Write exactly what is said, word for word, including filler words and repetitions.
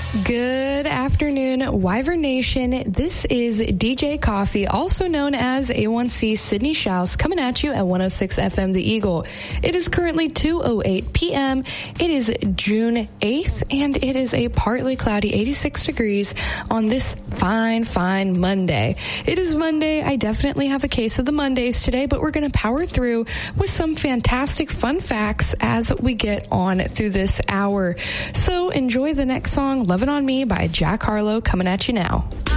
Good afternoon, Wyvern Nation. This is D J Coffee, also known as A one C Sydney Shouse, coming at you at one oh six F M The Eagle. It is currently two oh eight p.m. It is June eighth, and it is a partly cloudy eighty-six degrees on this fine, fine Monday. It is Monday. I definitely have a case of the Mondays today, but we're going to power through with some fantastic fun facts as we get on through this hour. So enjoy the next song, Lovin' on Me by Jack Harlow, coming at you now.